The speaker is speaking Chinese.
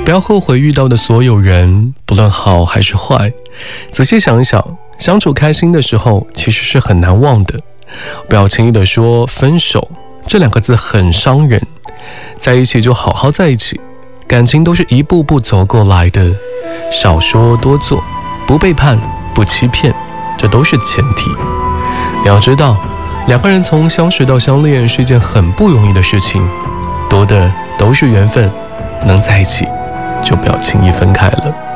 不要后悔遇到的所有人，不论好还是坏。仔细想一想，相处开心的时候其实是很难忘的。不要轻易的说分手，这2个字很伤人。在一起就好好在一起，感情都是一步步走过来的。少说多做，不背叛，不欺骗，这都是前提。你要知道，2个人从相识到相恋是一件很不容易的事情，多的都是缘分，能在一起就不要轻易分开了。